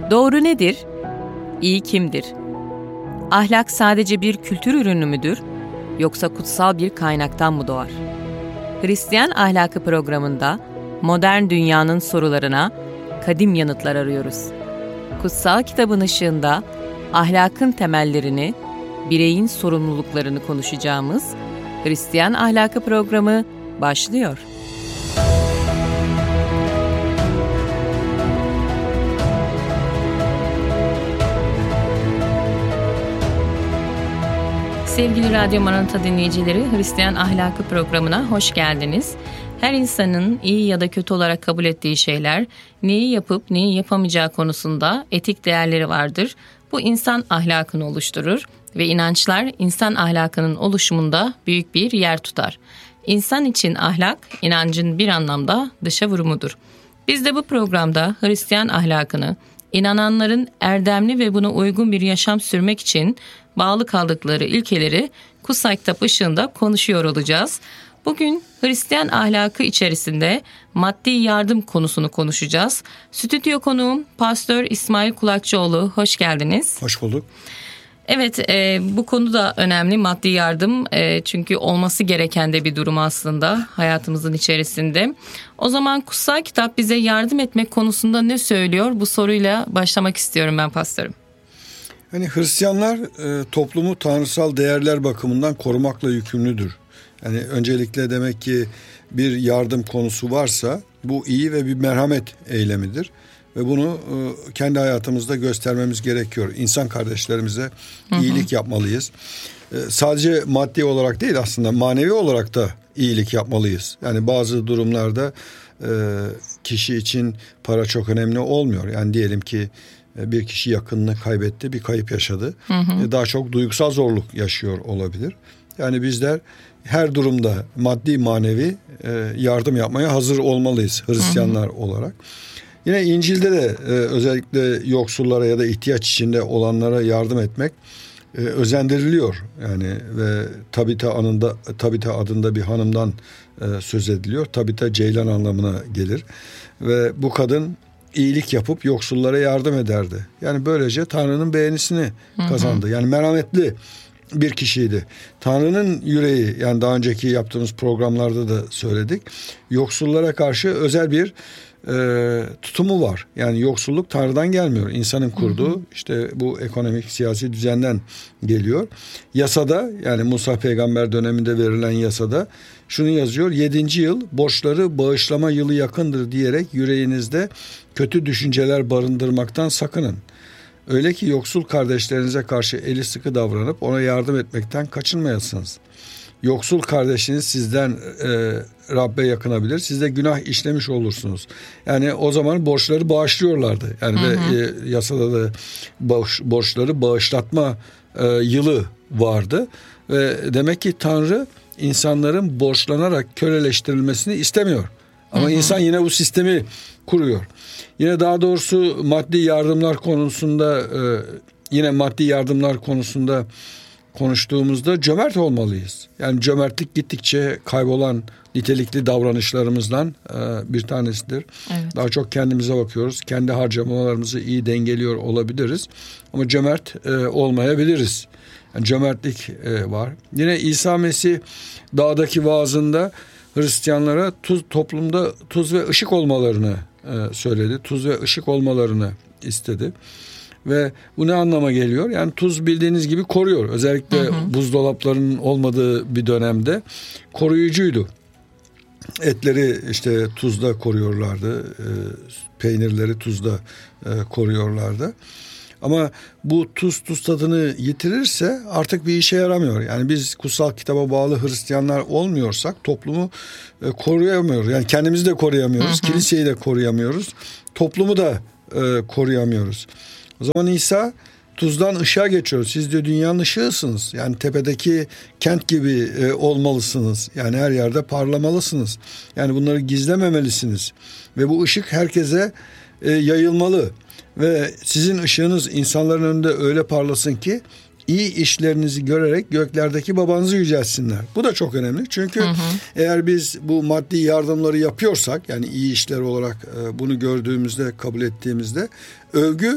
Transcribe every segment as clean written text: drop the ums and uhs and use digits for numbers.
Doğru nedir? İyi kimdir? Ahlak sadece bir kültür ürünü müdür? Yoksa kutsal bir kaynaktan mı doğar? Hristiyan Ahlakı programında modern dünyanın sorularına kadim yanıtlar arıyoruz. Kutsal kitabın ışığında ahlakın temellerini, bireyin sorumluluklarını konuşacağımız Hristiyan Ahlakı programı başlıyor. Sevgili Radyo Maranatha dinleyicileri, Hristiyan Ahlakı programına hoş geldiniz. Her insanın iyi ya da kötü olarak kabul ettiği şeyler, neyi yapıp neyi yapamayacağı konusunda etik değerleri vardır. Bu insan ahlakını oluşturur ve inançlar insan ahlakının oluşumunda büyük bir yer tutar. İnsan için ahlak, inancın bir anlamda dışa vurumudur. Biz de bu programda Hristiyan ahlakını, inananların erdemli ve buna uygun bir yaşam sürmek için bağlı kaldıkları ilkeleri kutsal kitap ışığında konuşuyor olacağız. Bugün Hristiyan ahlakı içerisinde maddi yardım konusunu konuşacağız. Stüdyo konuğum Pastör İsmail Kulakçıoğlu. Hoş geldiniz. Hoş bulduk. Evet, bu konu da önemli, maddi yardım, çünkü olması gereken de bir durum aslında hayatımızın içerisinde. O zaman kutsal kitap bize yardım etmek konusunda ne söylüyor? Bu soruyla başlamak istiyorum ben pastörüm. Yani Hristiyanlar toplumu tanrısal değerler bakımından korumakla yükümlüdür. Yani öncelikle demek ki bir yardım konusu varsa bu iyi ve bir merhamet eylemidir. Ve bunu kendi hayatımızda göstermemiz gerekiyor. İnsan kardeşlerimize iyilik yapmalıyız. Sadece maddi olarak değil, aslında manevi olarak da iyilik yapmalıyız. Yani bazı durumlarda kişi için para çok önemli olmuyor. Yani diyelim ki bir kişi yakınını kaybetti, bir kayıp yaşadı. Daha çok duygusal zorluk yaşıyor olabilir. Yani bizler her durumda maddi manevi yardım yapmaya hazır olmalıyız Hristiyanlar olarak. Yine İncil'de de özellikle yoksullara ya da ihtiyaç içinde olanlara yardım etmek özendiriliyor. Yani ve Tabita adında bir hanımdan söz ediliyor. Tabita ceylan anlamına gelir. Ve bu kadın iyilik yapıp yoksullara yardım ederdi. Yani böylece Tanrı'nın beğenisini kazandı. Yani merhametli bir kişiydi. Tanrı'nın yüreği, yani daha önceki yaptığımız programlarda da söyledik, yoksullara karşı özel bir tutumu var. Yani yoksulluk Tanrı'dan gelmiyor. İnsanın kurduğu işte bu ekonomik siyasi düzenden geliyor. Yasada, yani Musa peygamber döneminde verilen yasada şunu yazıyor: 7. yıl borçları bağışlama yılı yakındır diyerek yüreğinizde kötü düşünceler barındırmaktan sakının. Öyle ki yoksul kardeşlerinize karşı eli sıkı davranıp ona yardım etmekten kaçınmayasınız. Yoksul kardeşiniz sizden Rabbe yakınabilir. Siz de günah işlemiş olursunuz. Yani o zaman borçları bağışlıyorlardı. Yani ve yasada da borçları bağışlatma yılı vardı. Ve demek ki Tanrı insanların borçlanarak köleleştirilmesini istemiyor. Ama insan yine bu sistemi kuruyor. Yine daha doğrusu maddi yardımlar konusunda konuştuğumuzda cömert olmalıyız. Yani cömertlik gittikçe kaybolan nitelikli davranışlarımızdan bir tanesidir. Evet. Daha çok kendimize bakıyoruz. Kendi harcamalarımızı iyi dengeliyor olabiliriz. Ama cömert olmayabiliriz. Yani cömertlik var. Yine İsa Mesih dağdaki vaazında Hristiyanlara toplumda tuz ve ışık olmalarını söyledi. Tuz ve ışık olmalarını istedi. Ve bu ne anlama geliyor? Yani tuz bildiğiniz gibi koruyor. Özellikle buzdolaplarının olmadığı bir dönemde koruyucuydu. Etleri işte tuzda koruyorlardı. Peynirleri tuzda koruyorlardı. Ama bu tuz tadını yitirirse artık bir işe yaramıyor. Yani biz kutsal kitaba bağlı Hristiyanlar olmuyorsak toplumu koruyamıyoruz. Yani kendimizi de koruyamıyoruz, kiliseyi de koruyamıyoruz, toplumu da koruyamıyoruz. O zaman İsa tuzdan ışığa geçiyor. Siz de dünyanın ışığısınız. Yani tepedeki kent gibi olmalısınız. Yani her yerde parlamalısınız. Yani bunları gizlememelisiniz. Ve bu ışık herkese yayılmalı. Ve sizin ışığınız insanların önünde öyle parlasın ki iyi işlerinizi görerek göklerdeki babanızı yücelsinler. Bu da çok önemli. Çünkü eğer biz bu maddi yardımları yapıyorsak, yani iyi işler olarak bunu gördüğümüzde, kabul ettiğimizde, övgü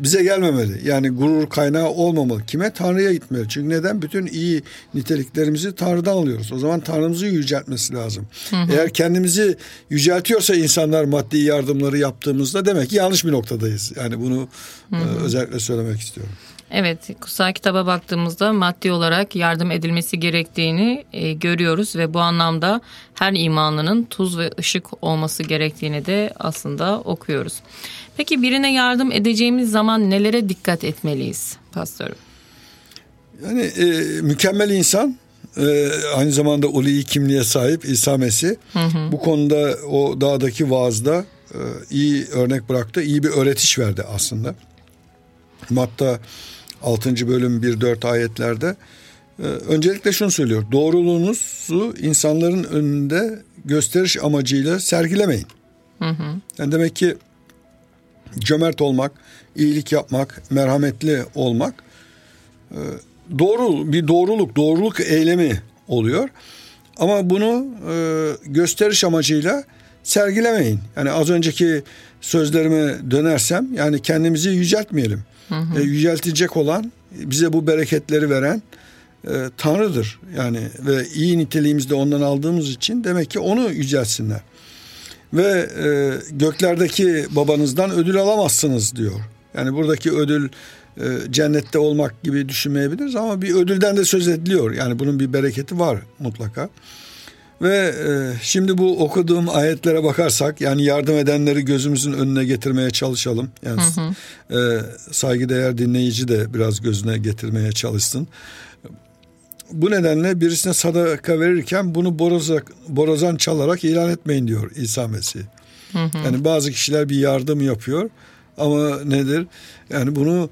bize gelmemeli. Yani gurur kaynağı olmamalı. Kime? Tanrı'ya gitmeli. Çünkü neden? Bütün iyi niteliklerimizi Tanrı'dan alıyoruz. O zaman Tanrımızı yüceltmesi lazım. Eğer kendimizi yüceltiyorsa insanlar maddi yardımları yaptığımızda demek ki yanlış bir noktadayız. Yani bunu özellikle söylemek istiyorum. Evet, kutsal kitaba baktığımızda maddi olarak yardım edilmesi gerektiğini görüyoruz ve bu anlamda her imanlının tuz ve ışık olması gerektiğini de aslında okuyoruz. Peki birine yardım edeceğimiz zaman nelere dikkat etmeliyiz pastörüm? Yani mükemmel insan, aynı zamanda ulvi kimliğe sahip İsa Mesih. Bu konuda o dağdaki vaazda iyi örnek bıraktı, iyi bir öğretiş verdi aslında. Matta 6. bölüm 1-4 ayetlerde öncelikle şunu söylüyor: doğruluğunuzu insanların önünde gösteriş amacıyla sergilemeyin. Yani demek ki cömert olmak, iyilik yapmak, merhametli olmak doğruluk eylemi oluyor. Ama bunu gösteriş amacıyla sergilemeyin. Yani az önceki sözlerime dönersem, yani kendimizi yüceltmeyelim. Yüceltecek olan, bize bu bereketleri veren Tanrı'dır. Yani ve iyi niteliğimizi de ondan aldığımız için demek ki onu yüceltsinler. Ve göklerdeki babanızdan ödül alamazsınız diyor. Yani buradaki ödül cennette olmak gibi düşünmeyebiliriz ama bir ödülden de söz ediliyor. Yani bunun bir bereketi var mutlaka. Ve şimdi bu okuduğum ayetlere bakarsak, yani yardım edenleri gözümüzün önüne getirmeye çalışalım. Yani saygıdeğer dinleyici de biraz gözüne getirmeye çalışsın. Bu nedenle birisine sadaka verirken bunu borazan çalarak ilan etmeyin diyor İsa Mesih. Yani bazı kişiler bir yardım yapıyor ama nedir? Yani bunu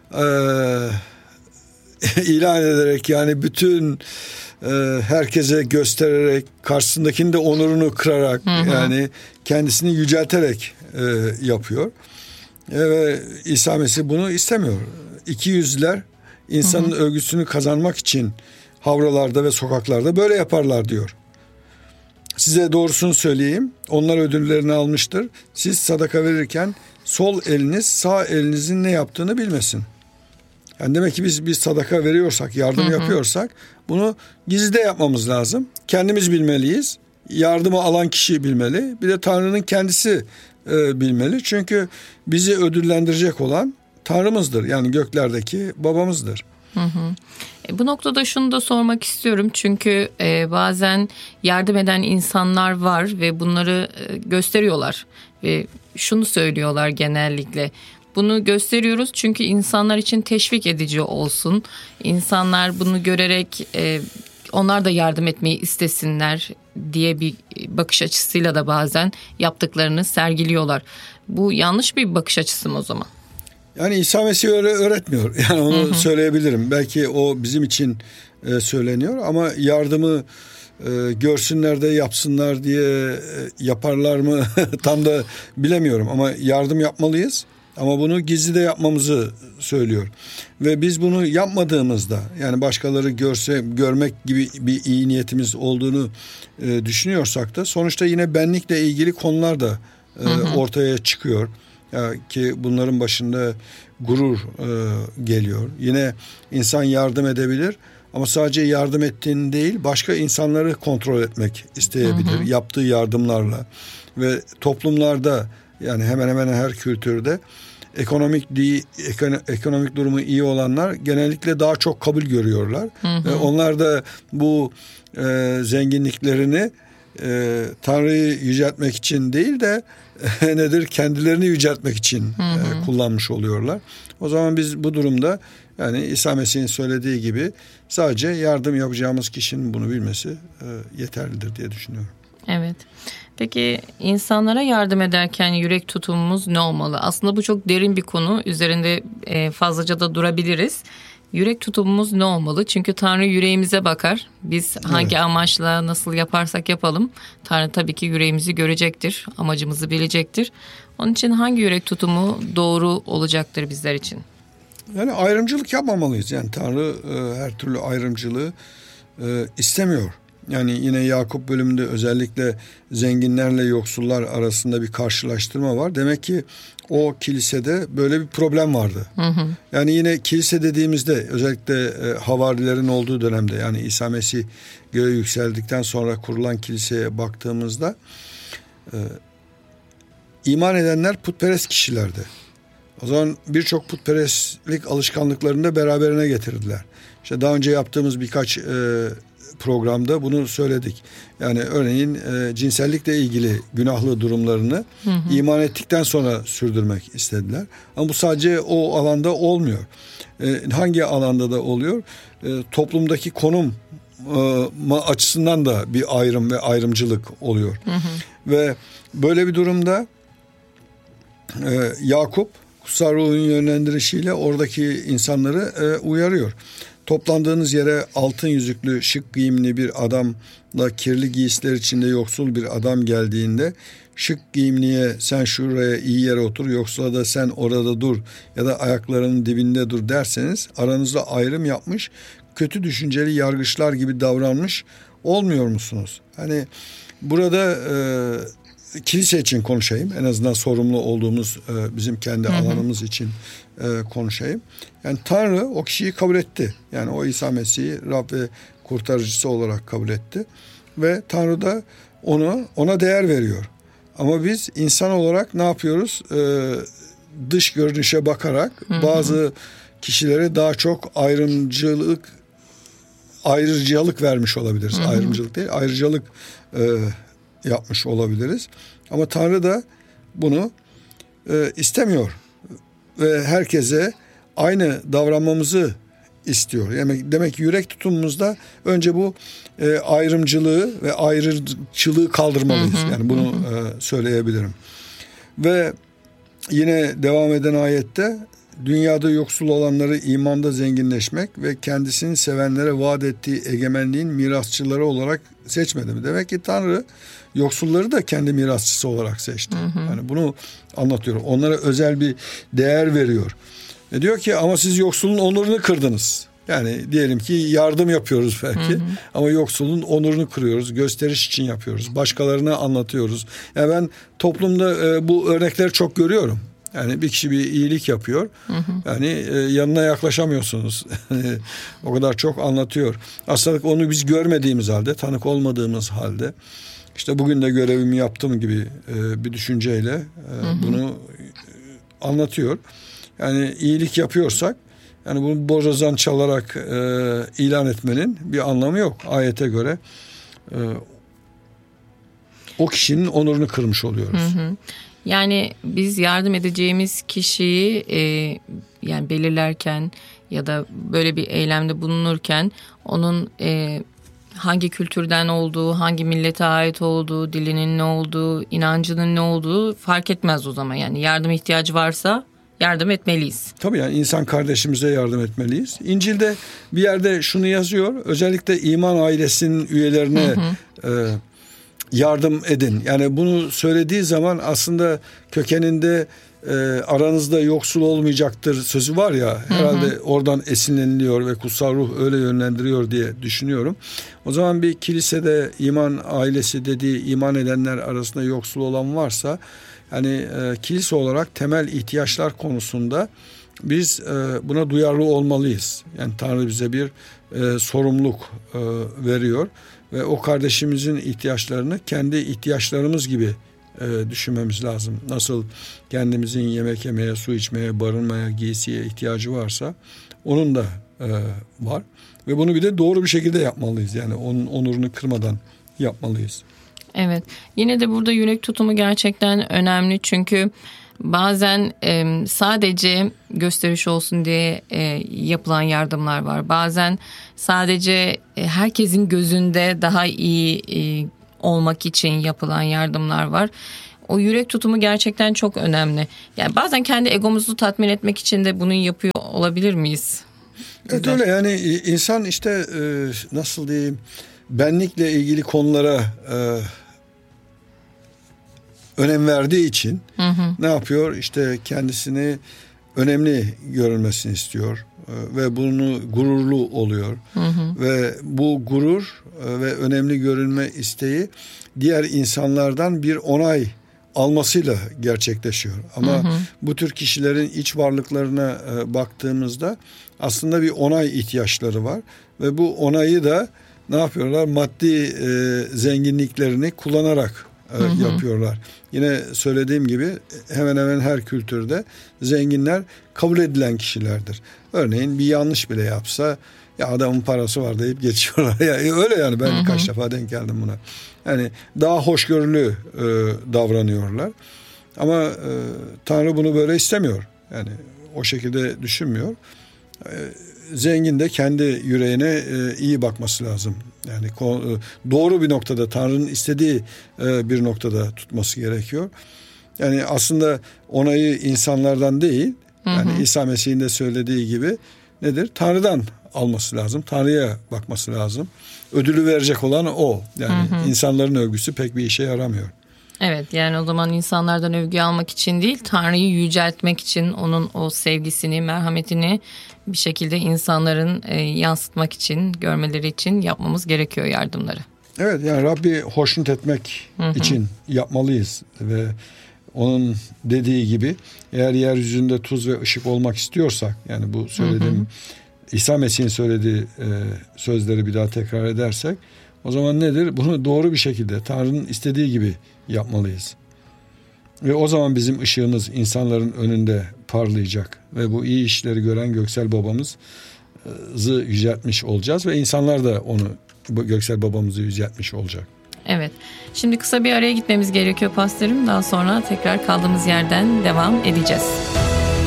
ilan ederek, yani bütün herkese göstererek, karşısındakinin de onurunu kırarak, yani kendisini yücelterek yapıyor. Ve İsa Mesih bunu istemiyor. İkiyüzlüler insanın övgüsünü kazanmak için havralarda ve sokaklarda böyle yaparlar diyor. Size doğrusunu söyleyeyim, onlar ödüllerini almıştır. Siz sadaka verirken sol eliniz sağ elinizin ne yaptığını bilmesin. Yani demek ki biz sadaka veriyorsak, yardım yapıyorsak bunu gizlide yapmamız lazım. Kendimiz bilmeliyiz. Yardımı alan kişi bilmeli. Bir de Tanrı'nın kendisi bilmeli. Çünkü bizi ödüllendirecek olan Tanrımızdır. Yani göklerdeki babamızdır. Bu noktada şunu da sormak istiyorum. Çünkü bazen yardım eden insanlar var ve bunları gösteriyorlar. Ve şunu söylüyorlar genellikle: bunu gösteriyoruz çünkü insanlar için teşvik edici olsun. İnsanlar bunu görerek onlar da yardım etmeyi istesinler diye bir bakış açısıyla da bazen yaptıklarını sergiliyorlar. Bu yanlış bir bakış açısı mı o zaman? Yani İsa Mesih öyle öğretmiyor. Yani onu söyleyebilirim. Belki o bizim için söyleniyor ama yardımı görsünler de yapsınlar diye yaparlar mı tam da bilemiyorum. Ama yardım yapmalıyız. Ama bunu gizli de yapmamızı söylüyor. Ve biz bunu yapmadığımızda, yani başkaları görmek gibi bir iyi niyetimiz olduğunu düşünüyorsak da sonuçta yine benlikle ilgili konular da ortaya çıkıyor. Ki bunların başında gurur geliyor. Yine insan yardım edebilir ama sadece yardım ettiğini değil, başka insanları kontrol etmek isteyebilir yaptığı yardımlarla. Ve toplumlarda, yani hemen hemen her kültürde ekonomik durumu iyi olanlar genellikle daha çok kabul görüyorlar. Onlar da bu zenginliklerini Tanrı'yı yüceltmek için değil de nedir, kendilerini yüceltmek için kullanmış oluyorlar. O zaman biz bu durumda, yani İsa Mesih'in söylediği gibi, sadece yardım yapacağımız kişinin bunu bilmesi yeterlidir diye düşünüyorum. Evet. Peki insanlara yardım ederken yürek tutumumuz ne olmalı? Aslında bu çok derin bir konu. Üzerinde fazlaca da durabiliriz. Yürek tutumumuz ne olmalı? Çünkü Tanrı yüreğimize bakar. Biz hangi amaçla nasıl yaparsak yapalım, Tanrı tabii ki yüreğimizi görecektir, amacımızı bilecektir. Onun için hangi yürek tutumu doğru olacaktır bizler için? Yani ayrımcılık yapmamalıyız. Yani Tanrı her türlü ayrımcılığı istemiyor. Yani yine Yakup bölümünde özellikle zenginlerle yoksullar arasında bir karşılaştırma var. Demek ki o kilisede böyle bir problem vardı. Yani yine kilise dediğimizde özellikle havarilerin olduğu dönemde, yani İsa Mesih göğe yükseldikten sonra kurulan kiliseye baktığımızda iman edenler putperest kişilerdi. O zaman birçok putperestlik alışkanlıklarını da beraberine getirdiler. İşte daha önce yaptığımız birkaç programda bunu söyledik. Yani örneğin cinsellikle ilgili günahlı durumlarını iman ettikten sonra sürdürmek istediler. Ama bu sadece o alanda olmuyor. Hangi alanda da oluyor? Toplumdaki konum açısından da bir ayrım ve ayrımcılık oluyor. Ve böyle bir durumda Yakup kutsal ruhun yönlendirişiyle oradaki insanları uyarıyor. Toplandığınız yere altın yüzüklü, şık giyimli bir adamla kirli giysiler içinde yoksul bir adam geldiğinde, şık giyimliye sen şuraya iyi yere otur, yoksula da sen orada dur ya da ayaklarının dibinde dur derseniz aranızda ayrım yapmış, kötü düşünceli yargıçlar gibi davranmış olmuyor musunuz? Hani burada kilise için konuşayım. En azından sorumlu olduğumuz bizim kendi alanımız için konuşayım. Yani Tanrı o kişiyi kabul etti. Yani o İsa Mesih'i Rab ve kurtarıcısı olarak kabul etti. Ve Tanrı da ona değer veriyor. Ama biz insan olarak ne yapıyoruz? Dış görünüşe bakarak bazı kişilere daha çok ayrıcalık vermiş olabiliriz. Ayrımcılık değil, ayrıcalık yapmış olabiliriz. Ama Tanrı da bunu istemiyor. Ve herkese aynı davranmamızı istiyor. Yani demek ki yürek tutumumuzda önce bu ayrımcılığı ve ayrıcılığı kaldırmalıyız. Yani bunu söyleyebilirim. Ve yine devam eden ayette dünyada yoksul olanları imanda zenginleşmek ve kendisini sevenlere vaat ettiği egemenliğin mirasçıları olarak seçmedi mi? Demek ki Tanrı yoksulları da kendi mirasçısı olarak seçti. Yani bunu anlatıyor. Onlara özel bir değer veriyor. Diyor ki ama siz yoksulun onurunu kırdınız. Yani diyelim ki yardım yapıyoruz belki ama yoksulun onurunu kırıyoruz. Gösteriş için yapıyoruz. Başkalarına anlatıyoruz. Yani ben toplumda bu örnekleri çok görüyorum. Yani bir kişi bir iyilik yapıyor. Yani yanına yaklaşamıyorsunuz. O kadar çok anlatıyor. Aslında onu biz görmediğimiz halde, tanık olmadığımız halde, işte bugün de görevimi yaptım gibi bir düşünceyle bunu anlatıyor. Yani iyilik yapıyorsak, yani bunu borazan çalarak ilan etmenin bir anlamı yok. Ayete göre o kişinin onurunu kırmış oluyoruz. Yani biz yardım edeceğimiz kişiyi yani belirlerken ya da böyle bir eylemde bulunurken onun hangi kültürden olduğu, hangi millete ait olduğu, dilinin ne olduğu, inancının ne olduğu fark etmez o zaman. Yani yardım ihtiyacı varsa yardım etmeliyiz. Tabii, yani insan kardeşimize yardım etmeliyiz. İncil'de bir yerde şunu yazıyor. Özellikle iman ailesinin üyelerine yardım edin. Yani bunu söylediği zaman aslında kökeninde aranızda yoksul olmayacaktır sözü var ya, herhalde oradan esinleniliyor ve kutsal ruh öyle yönlendiriyor diye düşünüyorum. O zaman bir kilisede iman ailesi dediği iman edenler arasında yoksul olan varsa, yani kilise olarak temel ihtiyaçlar konusunda biz buna duyarlı olmalıyız. Yani Tanrı bize bir sorumluluk veriyor ve o kardeşimizin ihtiyaçlarını kendi ihtiyaçlarımız gibi düşünmemiz lazım. Nasıl kendimizin yemek yemeye, su içmeye, barınmaya, giysiye ihtiyacı varsa onun da var. Ve bunu bir de doğru bir şekilde yapmalıyız. Yani onun onurunu kırmadan yapmalıyız. Evet. Yine de burada yürek tutumu gerçekten önemli. Çünkü bazen sadece gösteriş olsun diye yapılan yardımlar var. Bazen sadece herkesin gözünde daha iyi olmak için yapılan yardımlar var. O yürek tutumu gerçekten çok önemli. Yani bazen kendi egomuzu tatmin etmek için de bunu yapıyor olabilir miyiz? Evet, öyle. Yani insan işte nasıl diyeyim, benlikle ilgili konulara önem verdiği için ne yapıyor? İşte kendisini önemli görülmesini istiyor. ve bunu gururlu oluyor. Ve bu gurur ve önemli görünme isteği diğer insanlardan bir onay almasıyla gerçekleşiyor. Ama bu tür kişilerin iç varlıklarına baktığımızda aslında bir onay ihtiyaçları var. Ve bu onayı da ne yapıyorlar? Maddi zenginliklerini kullanarak yapıyorlar. Yine söylediğim gibi hemen hemen her kültürde zenginler kabul edilen kişilerdir. Örneğin bir yanlış bile yapsa ya adamın parası var deyip geçiyorlar. Yani öyle yani ben kaç defa denk geldim buna. Yani daha hoşgörülü davranıyorlar. Ama Tanrı bunu böyle istemiyor. Yani o şekilde düşünmüyor. Zengin de kendi yüreğine iyi bakması lazım. Yani doğru bir noktada, Tanrı'nın istediği bir noktada tutması gerekiyor. Yani aslında onayı insanlardan değil, yani İsa Mesih'in de söylediği gibi nedir? Tanrı'dan alması lazım. Tanrı'ya bakması lazım. Ödülü verecek olan o. Yani insanların övgüsü pek bir işe yaramıyor. Evet, yani o zaman insanlardan övgü almak için değil, Tanrı'yı yüceltmek için, onun o sevgisini, merhametini bir şekilde insanların yansıtmak için, görmeleri için yapmamız gerekiyor yardımları. Evet, yani Rabbi hoşnut etmek için yapmalıyız ve onun dediği gibi eğer yeryüzünde tuz ve ışık olmak istiyorsak, yani bu söylediğim İsa Mesih'in söylediği sözleri bir daha tekrar edersek, o zaman nedir? Bunu doğru bir şekilde Tanrı'nın istediği gibi yapmalıyız. Ve o zaman bizim ışığımız insanların önünde parlayacak. Ve bu iyi işleri gören Göksel Babamızı yüceltmiş olacağız. Ve insanlar da onu, Göksel Babamızı yüceltmiş olacak. Evet. Şimdi kısa bir araya gitmemiz gerekiyor pastörüm. Daha sonra tekrar kaldığımız yerden devam edeceğiz.